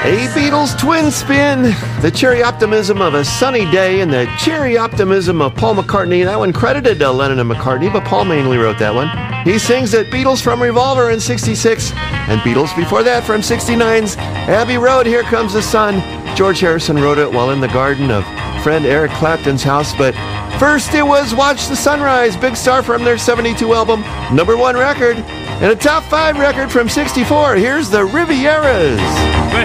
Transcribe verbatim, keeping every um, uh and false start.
A Beatles twin spin, the cheery optimism of a sunny day and the cheery optimism of Paul McCartney. That one credited to Lennon and McCartney, but Paul mainly wrote that one. He sings it Beatles from Revolver in sixty-six, and Beatles before that from sixty-nine's Abbey Road, Here Comes the Sun. George Harrison wrote it while in the garden of friend Eric Clapton's house, but first it was Watch the Sunrise, big star from their seventy-two album, number one record, and a top five record from sixty-four. Here's the Rivieras.